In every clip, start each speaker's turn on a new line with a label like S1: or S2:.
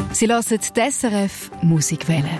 S1: Sie hören die SRF Musikwelle.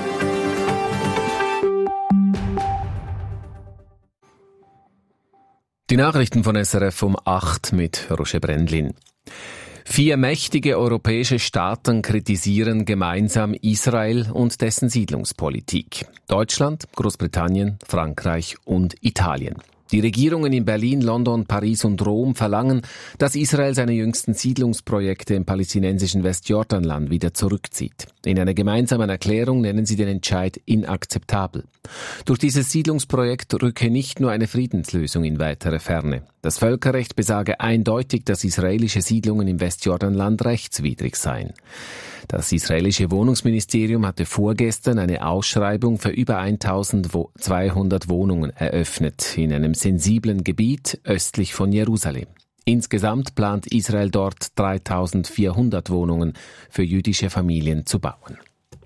S2: Die Nachrichten von SRF um 8 mit Roger Brendlin. 4 mächtige europäische Staaten kritisieren gemeinsam Israel und dessen Siedlungspolitik. Deutschland, Großbritannien, Frankreich und Italien. Die Regierungen in Berlin, London, Paris und Rom verlangen, dass Israel seine jüngsten Siedlungsprojekte im palästinensischen Westjordanland wieder zurückzieht. In einer gemeinsamen Erklärung nennen sie den Entscheid inakzeptabel. Durch dieses Siedlungsprojekt rücke nicht nur eine Friedenslösung in weitere Ferne. Das Völkerrecht besage eindeutig, dass israelische Siedlungen im Westjordanland rechtswidrig seien. Das israelische Wohnungsministerium hatte vorgestern eine Ausschreibung für über 1200 Wohnungen eröffnet, in einem sensiblen Gebiet östlich von Jerusalem. Insgesamt plant Israel dort 3400 Wohnungen für jüdische Familien zu bauen.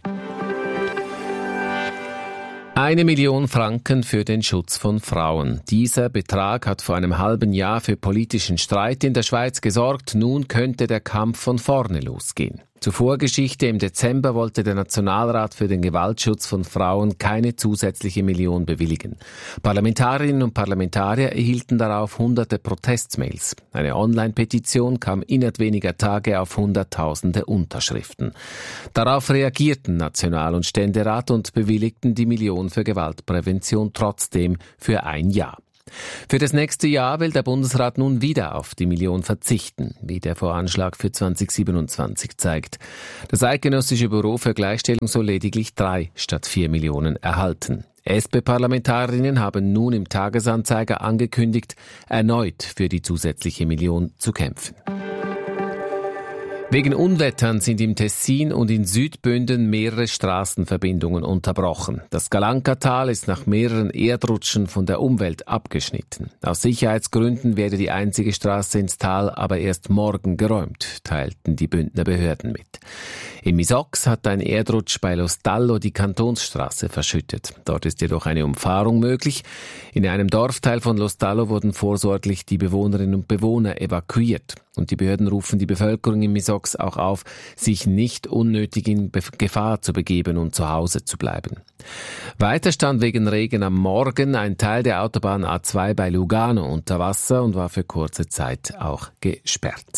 S2: 1 Million Franken für den Schutz von Frauen. Dieser Betrag hat vor einem halben Jahr für politischen Streit in der Schweiz gesorgt. Nun könnte der Kampf von vorne losgehen. Zur Vorgeschichte: Im Dezember wollte der Nationalrat für den Gewaltschutz von Frauen keine zusätzliche Million bewilligen. Parlamentarierinnen und Parlamentarier erhielten darauf hunderte Protestmails. Eine Online-Petition kam innerhalb weniger Tage auf Hunderttausende Unterschriften. Darauf reagierten National- und Ständerat und bewilligten die Million für Gewaltprävention trotzdem für ein Jahr. Für das nächste Jahr will der Bundesrat nun wieder auf die Million verzichten, wie der Voranschlag für 2027 zeigt. Das Eidgenössische Büro für Gleichstellung soll lediglich 3 statt 4 Millionen erhalten. SP-Parlamentarierinnen haben nun im Tagesanzeiger angekündigt, erneut für die zusätzliche Million zu kämpfen. Wegen Unwettern sind im Tessin und in Südbünden mehrere Straßenverbindungen unterbrochen. Das Galankatal ist nach mehreren Erdrutschen von der Umwelt abgeschnitten. Aus Sicherheitsgründen werde die einzige Straße ins Tal aber erst morgen geräumt, teilten die Bündner Behörden mit. In Misox hat ein Erdrutsch bei Lostallo die Kantonsstraße verschüttet. Dort ist jedoch eine Umfahrung möglich. In einem Dorfteil von Lostallo wurden vorsorglich die Bewohnerinnen und Bewohner evakuiert. Und die Behörden rufen die Bevölkerung in Misox auch auf, sich nicht unnötig in Gefahr zu begeben und zu Hause zu bleiben. Weiter stand wegen Regen am Morgen ein Teil der Autobahn A2 bei Lugano unter Wasser und war für kurze Zeit auch gesperrt.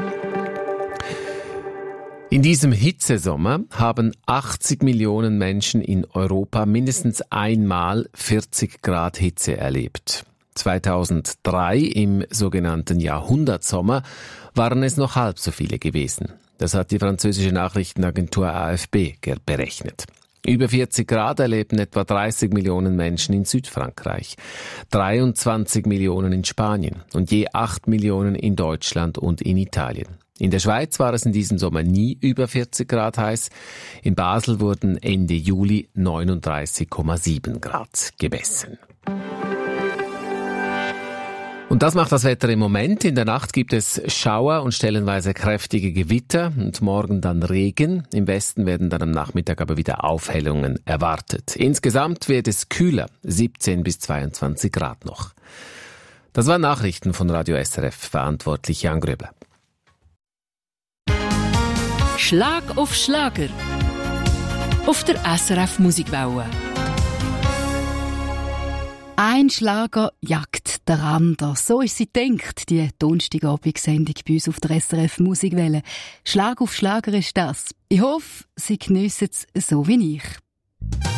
S2: In diesem Hitzesommer haben 80 Millionen Menschen in Europa mindestens einmal 40 Grad Hitze erlebt. 2003, im sogenannten Jahrhundertsommer, waren es noch halb so viele gewesen. Das hat die französische Nachrichtenagentur AFP berechnet. Über 40 Grad erlebten etwa 30 Millionen Menschen in Südfrankreich, 23 Millionen in Spanien und je 8 Millionen in Deutschland und in Italien. In der Schweiz war es in diesem Sommer nie über 40 Grad heiß. In Basel wurden Ende Juli 39,7 Grad gemessen. Und das macht das Wetter im Moment. In der Nacht gibt es Schauer und stellenweise kräftige Gewitter und morgen dann Regen. Im Westen werden dann am Nachmittag aber wieder Aufhellungen erwartet. Insgesamt wird es kühler, 17 bis 22 Grad noch. Das waren Nachrichten von Radio SRF, verantwortlich Jan Gröbler.
S1: Schlag auf Schlager auf der SRF Musikwelle. Ein Schlager jagt der andere. So ist sie gedacht, die Donnerstagabend-Sendung bei uns auf der SRF Musikwelle. Schlag auf Schlager ist das. Ich hoffe, Sie geniessen es so wie ich.